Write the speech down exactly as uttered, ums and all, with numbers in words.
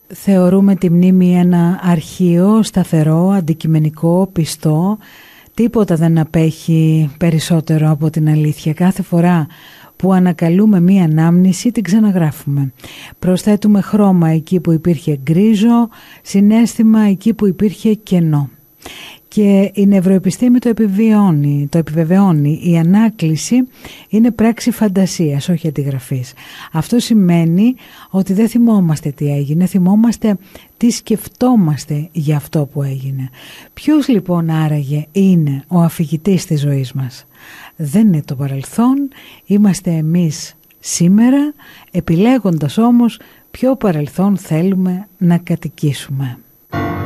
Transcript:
θεωρούμε τη μνήμη ένα αρχείο, σταθερό, αντικειμενικό, πιστό. Τίποτα δεν απέχει περισσότερο από την αλήθεια. Κάθε φορά που ανακαλούμε μία ανάμνηση την ξαναγράφουμε. Προσθέτουμε χρώμα εκεί που υπήρχε γκρίζο, συναίσθημα εκεί που υπήρχε κενό. Και η νευροεπιστήμη το επιβεβαιώνει, το επιβεβαιώνει. Η ανάκληση είναι πράξη φαντασίας, όχι αντιγραφής. Αυτό σημαίνει ότι δεν θυμόμαστε τι έγινε, θυμόμαστε τι σκεφτόμαστε για αυτό που έγινε. Ποιος λοιπόν άραγε είναι ο αφηγητής της ζωής μας? Δεν είναι το παρελθόν, είμαστε εμείς σήμερα, επιλέγοντας όμως ποιο παρελθόν θέλουμε να κατοικήσουμε.